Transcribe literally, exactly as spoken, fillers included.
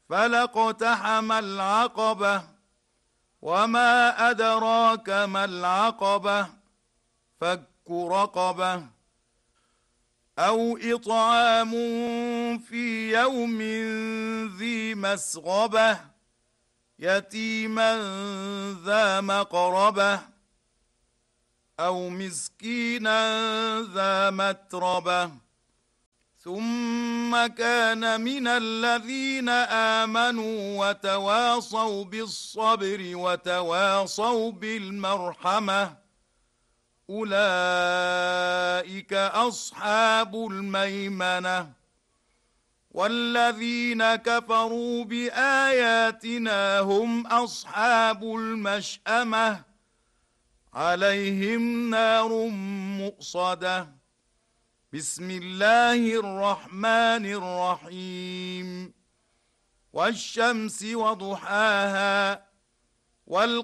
فلاقتحم العقبة وما أدراك ما العقبة فك رقبة أو إطعام في يوم ذي مسغبة يتيما ذا مقربة أو مسكينا ذا متربة ثم كان من الذين آمنوا وتواصوا بالصبر وتواصوا بالمرحمة أولئك أصحاب الميمنة والذين كفروا بآياتنا هم أصحاب المشأمة عليهم نار مؤصدة بسم الله الرحمن الرحيم والشمس وضحاها والقمر